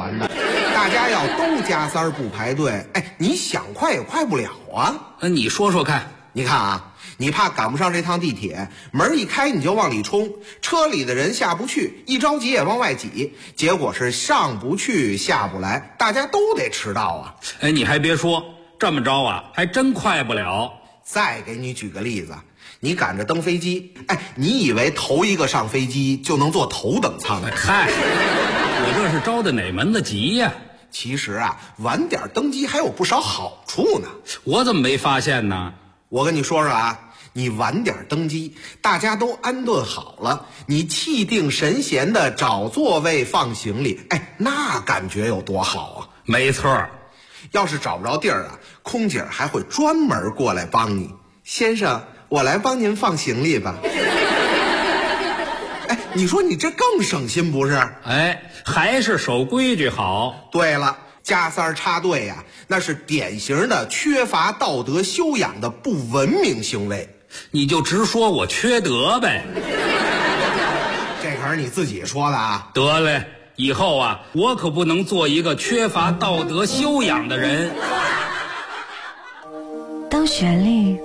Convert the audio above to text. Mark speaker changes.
Speaker 1: 团的，大家要都加塞不排队，哎，你想快也快不了啊。
Speaker 2: 那你说说看。
Speaker 1: 你看啊，你怕赶不上这趟地铁，门一开你就往里冲，车里的人下不去，一着急也往外挤，结果是上不去下不来，大家都得迟到啊。
Speaker 2: 哎，你还别说，这么着啊，还真快不了。
Speaker 1: 再给你举个例子，你赶着登飞机，哎，你以为头一个上飞机就能坐头等舱？
Speaker 2: 嗨，我这是着的哪门子急呀？
Speaker 1: 其实啊，晚点登机还有不少好处呢。
Speaker 2: 我怎么没发现呢？
Speaker 1: 我跟你说说啊，你晚点登机，大家都安顿好了，你气定神闲的找座位放行李，哎，那感觉有多好啊！
Speaker 2: 没错，
Speaker 1: 要是找不着地儿啊，空姐还会专门过来帮你。先生，我来帮您放行李吧。哎，你说你这更省心不是？
Speaker 2: 哎，还是守规矩好。
Speaker 1: 对了，加塞插队呀，那是典型的缺乏道德修养的不文明行为。
Speaker 2: 你就直说我缺德呗。
Speaker 1: 这可是你自己说的啊。
Speaker 2: 得嘞，以后啊，我可不能做一个缺乏道德修养的人。
Speaker 3: 当旋律